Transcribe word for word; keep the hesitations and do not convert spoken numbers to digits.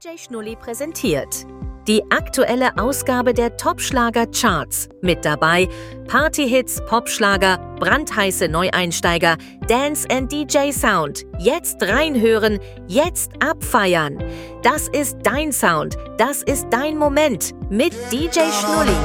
J Schnulli präsentiert die aktuelle Ausgabe der Top-Schlager-Charts. Mit dabei Partyhits, Popschlager, brandheiße Neueinsteiger, Dance and D J Sound. Jetzt reinhören, jetzt abfeiern. Das ist dein Sound, das ist dein Moment mit D J Schnulli.